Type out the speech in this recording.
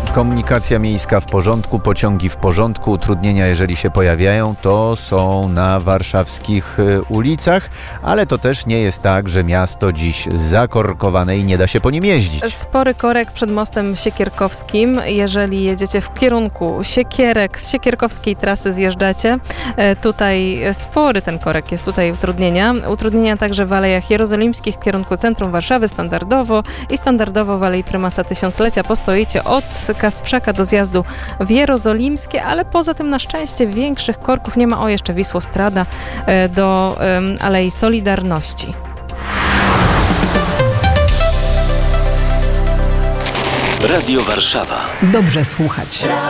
Komunikacja miejska w porządku, pociągi w porządku, utrudnienia jeżeli się pojawiają, to są na warszawskich ulicach, ale to też nie jest tak, że miasto dziś zakorkowane i nie da się po nim jeździć. Spory korek przed mostem Siekierkowskim, jeżeli jedziecie w kierunku Siekierek, z siekierkowskiej trasy zjeżdżacie, tutaj spory ten korek jest, tutaj utrudnienia także w Alejach Jerozolimskich w kierunku centrum Warszawy standardowo i standardowo w Alei Prymasa Tysiąclecia postoicie od Kasprzaka do zjazdu w Jerozolimskie, ale poza tym na szczęście większych korków nie ma. O, jeszcze Wisłostrada do Alei Solidarności. Radio Warszawa. Dobrze słuchać.